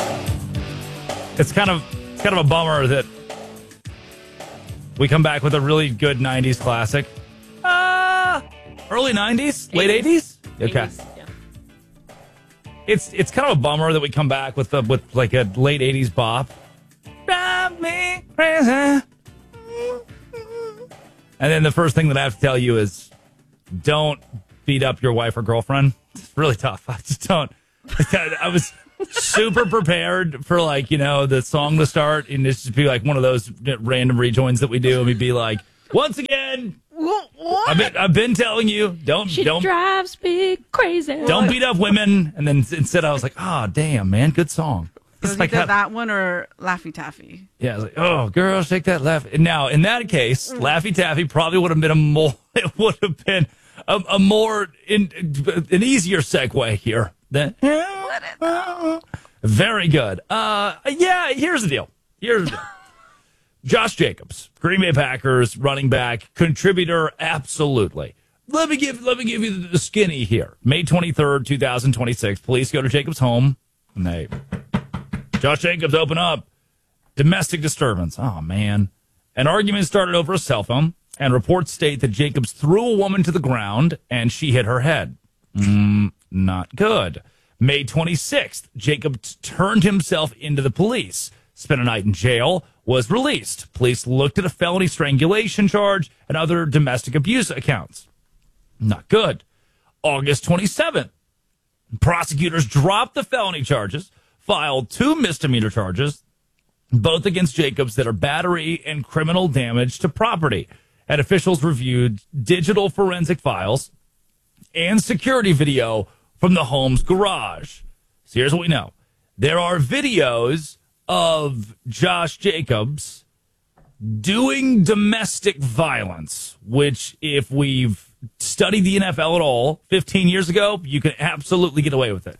It's kind of a bummer that we come back with a really good 90s classic. Early 90s? Late 80s? Okay. 80s, yeah. It's kind of a bummer that we come back with like a late 80s bop. Drive me crazy. And then the first thing that I have to tell you is don't beat up your wife or girlfriend. It's really tough. I just don't. I was super prepared for the song to start and this just be like one of those random rejoins that we do and we'd be like, once again, what? I've been telling you, don't drives me crazy. Don't beat up women. And then instead I was like, oh damn man, good song. It was either that one or Laffy Taffy. Yeah, I was like, oh girl, shake that laugh. Now in that case, Laffy Taffy probably would have been an easier segue here. Very good. Here's the deal. Josh Jacobs, Green Bay Packers running back, contributor, absolutely. Let me give you the skinny here. May 23rd, 2026. Police go to Jacobs' home and Josh Jacobs open up. Domestic disturbance. Oh man. An argument started over a cell phone, and reports state that Jacobs threw a woman to the ground and she hit her head. Not good. May 26th, Jacobs turned himself into the police, spent a night in jail, was released. Police looked at a felony strangulation charge and other domestic abuse accounts. Not good. August 27th, prosecutors dropped the felony charges, filed 2 misdemeanor charges, both against Jacobs that are battery and criminal damage to property. And officials reviewed digital forensic files and security video from the home's garage. So here's what we know. There are videos of Josh Jacobs doing domestic violence, which if we've studied the NFL at all 15 years ago, you can absolutely get away with it.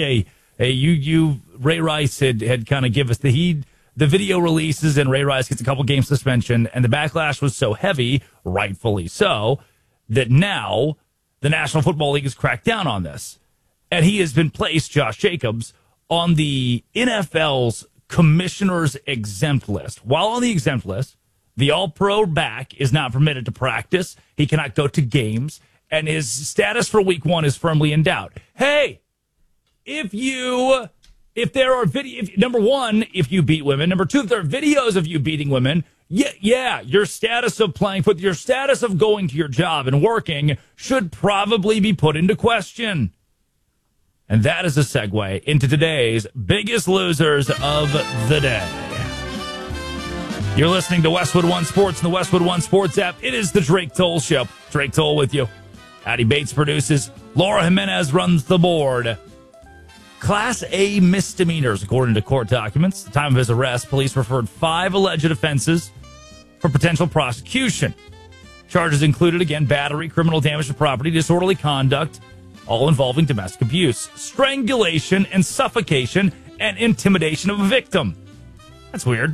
Ray Rice had kind of give us the video releases and Ray Rice gets a couple game suspension and the backlash was so heavy, rightfully so, that now the National Football League has cracked down on this. And he has been placed, Josh Jacobs, on the NFL's commissioner's exempt list. While on the exempt list, the all-pro back is not permitted to practice. He cannot go to games. And his status for week 1 is firmly in doubt. Hey, if there are number 1, if you beat women. Number 2, if there are videos of you beating women, yeah, your status of playing football, your status of going to your job and working should probably be put into question. And that is a segue into today's biggest losers of the day. You're listening to Westwood One Sports and the Westwood One Sports app. It is the Drake Toll Show. Drake Toll with you. Addie Bates produces. Laura Jimenez runs the board. Class A misdemeanors, according to court documents. At the time of his arrest, police referred 5 alleged offenses for potential prosecution. Charges included, again, battery, criminal damage to property, disorderly conduct, all involving domestic abuse, strangulation and suffocation, and intimidation of a victim. That's weird.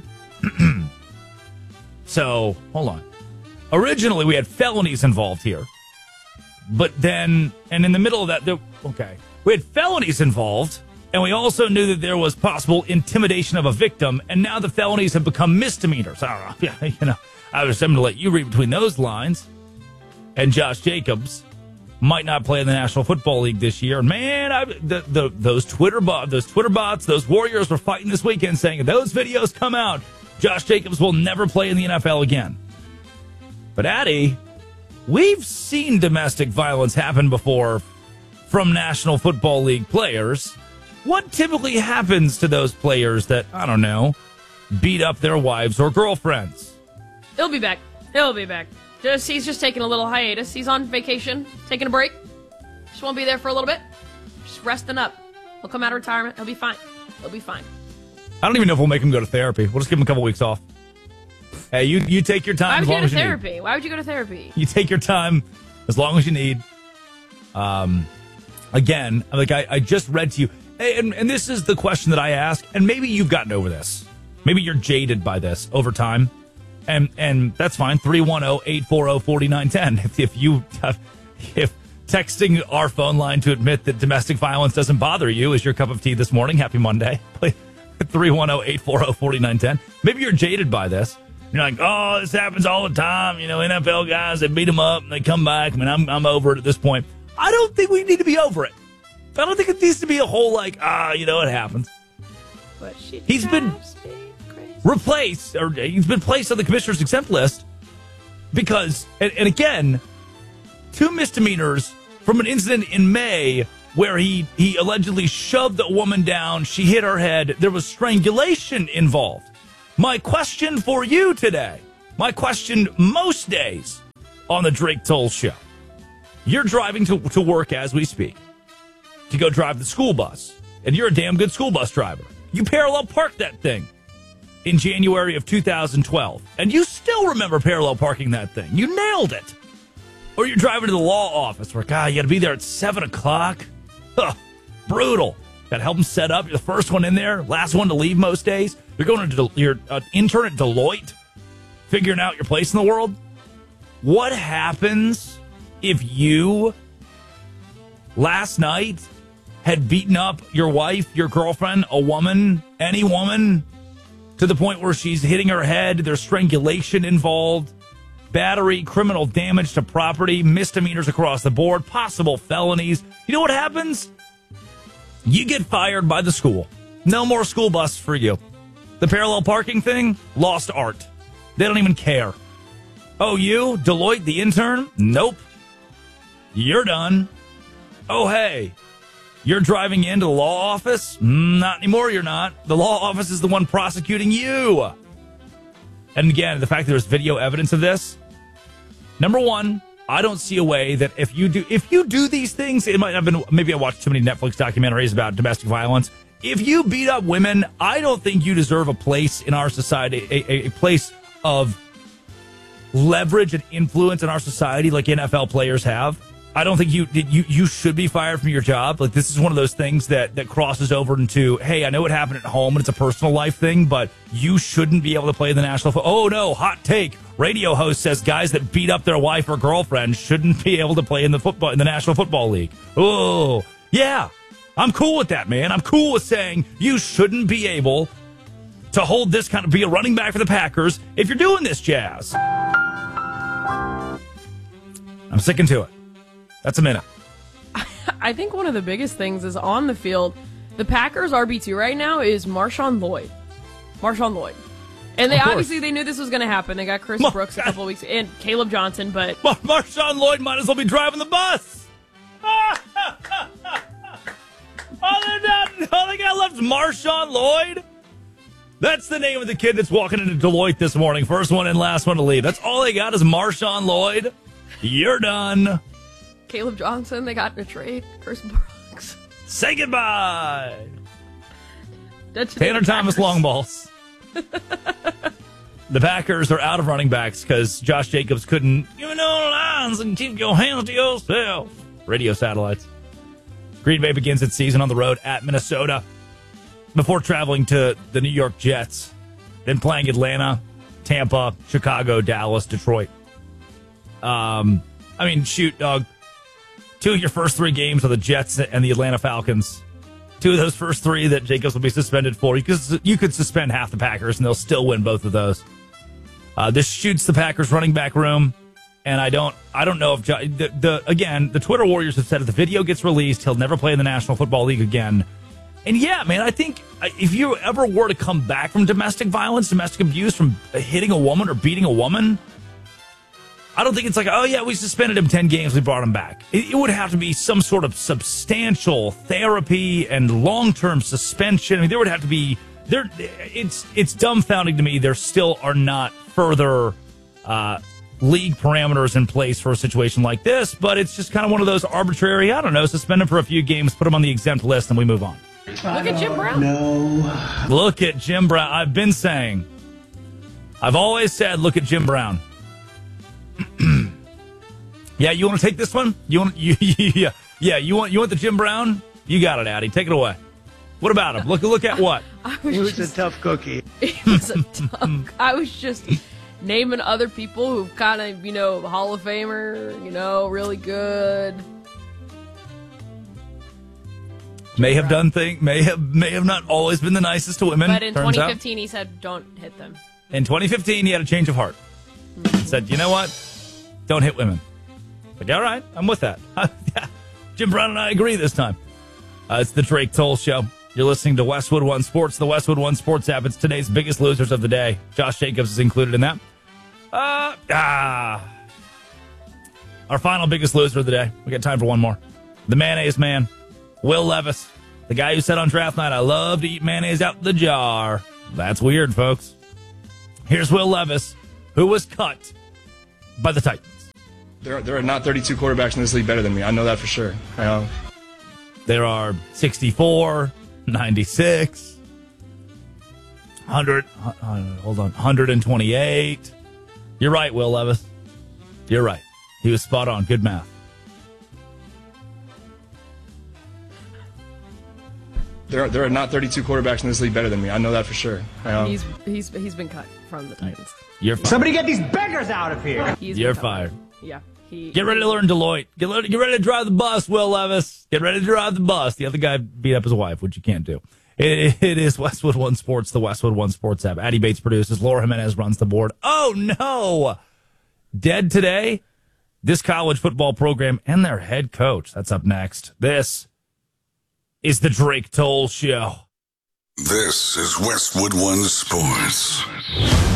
So, hold on. Originally, we had felonies involved here. But then, and in the middle of that, we had felonies involved, and we also knew that there was possible intimidation of a victim, and now the felonies have become misdemeanors. I don't know. I was going to let you read between those lines. And Josh Jacobs might not play in the National Football League this year. And man, those Twitter bots, those Warriors were fighting this weekend saying if those videos come out, Josh Jacobs will never play in the NFL again. But Addie, we've seen domestic violence happen before from National Football League players. What typically happens to those players that, I don't know, beat up their wives or girlfriends? He'll be back. He's just taking a little hiatus. He's on vacation, taking a break. Just won't be there for a little bit. Just resting up. He'll come out of retirement. He'll be fine. I don't even know if we'll make him go to therapy. We'll just give him a couple weeks off. Hey, you take your time as long as you need. Why would you go to therapy? You take your time as long as you need. Again, I just read to you, and this is the question that I ask, and maybe you've gotten over this. Maybe you're jaded by this over time. And that's fine. 310-840-4910. If texting our phone line to admit that domestic violence doesn't bother you is your cup of tea this morning, happy Monday. 310-840-4910. Maybe you're jaded by this. You're like, oh, this happens all the time. You know, NFL guys, they beat them up and they come back. I mean, I'm over it at this point. I don't think we need to be over it. I don't think it needs to be a whole like, it happens. But he's been replaced, or he's been placed on the commissioner's exempt list because, and again, 2 misdemeanors from an incident in May where he allegedly shoved a woman down. She hit her head. There was strangulation involved. My question for you today, my question most days on the Drake Toll Show. You're driving to work as we speak to go drive the school bus, and you're a damn good school bus driver. You parallel parked that thing in January of 2012, and you still remember parallel parking that thing. You nailed it. Or you're driving to the law office where, God, you got to be there at 7 o'clock. Huh, brutal. Got to help them set up. You're the first one in there, last one to leave most days. You're going to you're an intern at Deloitte, figuring out your place in the world. What happens if you last night had beaten up your wife, your girlfriend, a woman, any woman, to the point where she's hitting her head, there's strangulation involved, battery, criminal damage to property, misdemeanors across the board, possible felonies? You know what happens? You get fired by the school. No more school bus for you. The parallel parking thing, lost art. They don't even care. Oh, you, Deloitte, the intern? Nope. You're done. Oh, hey, you're driving into the law office? Not anymore, you're not. The law office is the one prosecuting you. And again, the fact that there's video evidence of this, number one, I don't see a way that if you do these things, it might have been, maybe I watched too many Netflix documentaries about domestic violence. If you beat up women, I don't think you deserve a place in our society, a place of leverage and influence in our society like NFL players have. I don't think you should be fired from your job. Like, this is one of those things that crosses over into, hey, I know what happened at home and it's a personal life thing, but you shouldn't be able to play in the national football. Oh, no, hot take. Radio host says guys that beat up their wife or girlfriend shouldn't be able to play in the National Football League. Oh, yeah, I'm cool with that, man. I'm cool with saying you shouldn't be able to hold this kind of, be a running back for the Packers if you're doing this jazz. I'm sticking to it. That's a minute. I think one of the biggest things is on the field, the Packers' RB2 right now is Marshawn Lloyd. And they obviously they knew this was going to happen. They got Chris Brooks a couple of weeks and Caleb Johnson, but Marshawn Lloyd might as well be driving the bus. All they got left is Marshawn Lloyd. That's the name of the kid that's walking into Deloitte this morning. First one in, last one to leave. That's all they got is Marshawn Lloyd. You're done. Caleb Johnson, they got in a trade. Chris Brooks. Say goodbye. That's Tanner Thomas long balls. The Packers are out of running backs because Josh Jacobs couldn't, no lines and keep your hands to yourself. Radio satellites. Green Bay begins its season on the road at Minnesota before traveling to the New York Jets, then playing Atlanta, Tampa, Chicago, Dallas, Detroit. Shoot, dog. 2 of your first 3 games are the Jets and the Atlanta Falcons. 2 of those first 3 that Jacobs will be suspended for. You could suspend half the Packers and they'll still win both of those. This shoots the Packers running back room, and I don't know if the Twitter warriors have said if the video gets released, he'll never play in the National Football League again. And yeah, man, I think if you ever were to come back from domestic violence, domestic abuse, from hitting a woman or beating a woman, I don't think it's like, oh, yeah, we suspended him 10 games, we brought him back. It would have to be some sort of substantial therapy and long-term suspension. I mean, there would have to be... It's dumbfounding to me there still are not further league parameters in place for a situation like this, but it's just kind of one of those arbitrary, suspend him for a few games, put him on the exempt list, and we move on. Look at Jim Brown. No. Look at Jim Brown. I've been saying. I've always said, look at Jim Brown. Yeah, you want to take this one? You want the Jim Brown? You got it, Addy. Take it away. What about him? Look at what? He was a tough cookie. He was a tough. I was just naming other people who kind of, Hall of Famer, really good. May have not always been the nicest to women. But in turns 2015, out. he said, "Don't hit them." In 2015, he had a change of heart. He said, "You know what? Don't hit women." Like, all right, I'm with that. Yeah. Jim Brown and I agree this time. It's the Drake Toll Show. You're listening to Westwood One Sports, the Westwood One Sports app. It's today's biggest losers of the day. Josh Jacobs is included in that. Our final biggest loser of the day. We got time for one more. The mayonnaise man, Will Levis. The guy who said on draft night, "I love to eat mayonnaise out the jar." That's weird, folks. Here's Will Levis, who was cut by the Titans. There are not 32 quarterbacks in this league better than me. I know that for sure. There are 64, 96, 100, 128. You're right, Will Levis. You're right. He was spot on. Good math. There are not 32 quarterbacks in this league better than me. I know that for sure. He's been cut from the Titans. You're fired. Somebody get these beggars out of here. You're fired. Yeah. Get ready to learn Deloitte. Get ready to drive the bus, Will Levis. Get ready to drive the bus. The other guy beat up his wife, which you can't do. It is Westwood One Sports, the Westwood One Sports app. Addie Bates produces. Laura Jimenez runs the board. Oh, no. Dead today. This college football program and their head coach. That's up next. This is the Drake Toll Show. This is Westwood One Sports.